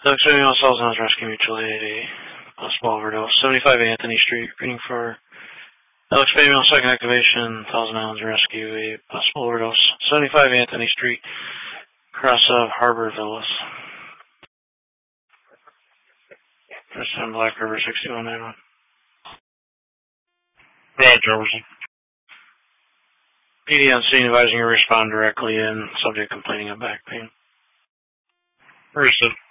Alex Family Cells House Rescue Mutual Aid, a possible overdose. 75 Anthony Street, reading for Alex Family Second Activation, Thousand Islands Rescue, a possible overdose. 75 Anthony Street, across of Harbor Villas. First time Black River 6191. Right, Jefferson. PD on scene advising you respond directly in, subject complaining of back pain. Understood.